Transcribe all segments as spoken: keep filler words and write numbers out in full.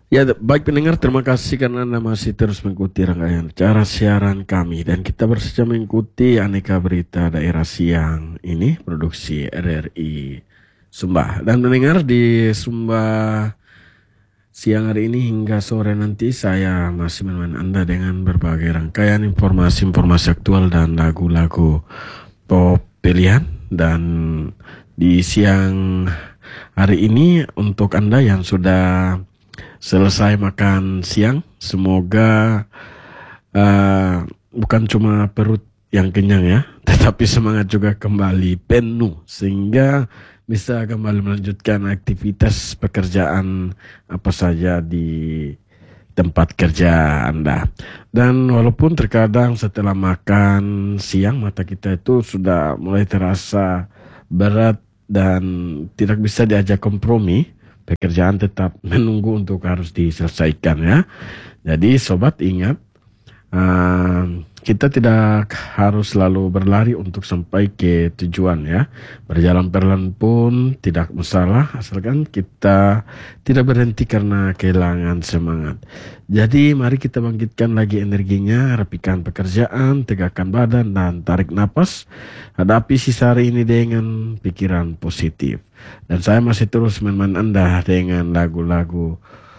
Ya, baik pendengar, terima kasih karena Anda masih terus mengikuti rangkaian acara siaran kami. Dan kita bersama mengikuti aneka berita daerah siang ini, produksi R R I Sumba. Dan pendengar di Sumba siang hari ini hingga sore nanti saya masih menemani Anda dengan berbagai rangkaian informasi-informasi aktual dan lagu-lagu pop pilihan. Dan di siang hari ini untuk Anda yang sudah selesai makan siang, semoga uh, bukan cuma perut yang kenyang ya, tetapi semangat juga kembali penuh sehingga bisa kembali melanjutkan aktivitas pekerjaan apa saja di tempat kerja Anda. Dan walaupun terkadang setelah makan siang mata kita itu sudah mulai terasa berat dan tidak bisa diajak kompromi, pekerjaan tetap menunggu untuk harus diselesaikan ya. Jadi sobat ingat, uh, kita tidak harus selalu berlari untuk sampai ke tujuan ya. Berjalan perlahan pun tidak masalah, asalkan kita tidak berhenti karena kehilangan semangat. Jadi mari kita bangkitkan lagi energinya, rapikan pekerjaan, tegakkan badan dan tarik napas. Hadapi sisa hari ini dengan pikiran positif. Dan saya masih terus menemani Anda dengan lagu-lagu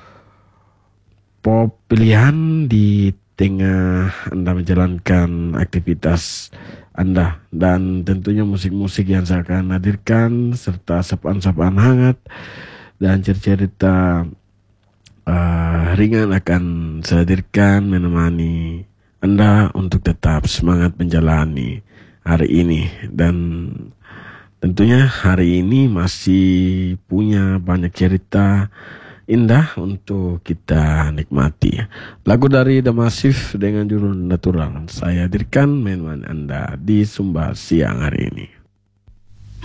pop pilihan di tengah Anda menjalankan aktivitas Anda. Dan tentunya musik-musik yang saya akan hadirkan serta sapaan-sapaan hangat dan cerita-cerita uh, ringan akan saya hadirkan menemani Anda untuk tetap semangat menjalani hari ini. Dan tentunya hari ini masih punya banyak cerita indah untuk kita nikmati. Lagu dari The Massive dengan judul Natural saya hadirkan menemani Anda di Sumba siang hari ini.